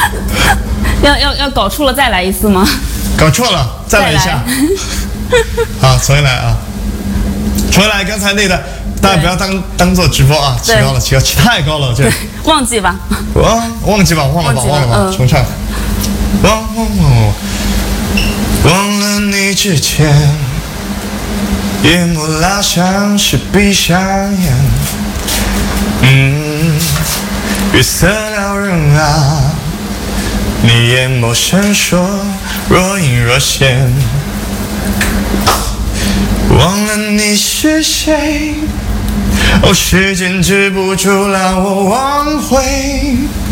要搞错了再来一次吗？ 搞错了，再来一下。好，重新来啊！重新来，刚才那个大家不要当做直播啊，起高了，起太高了，这忘记吧。 忘记吧，忘了吧，重唱。忘了你之前，夜幕拉像是闭上眼。月色撩人啊，你眼眸闪烁，若隐若现。忘了你是谁，时间止不住让我往回。